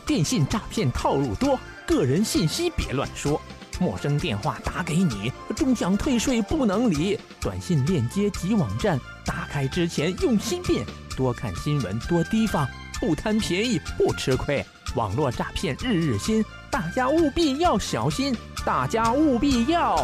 电信诈骗套路多，个人信息别乱说。陌生电话打给你，终想退税不能理。短信链接及网站，打开之前用心辨。多看新闻，多提防，不贪便宜不吃亏。网络诈骗日日新，大家务必要小心，大家务必要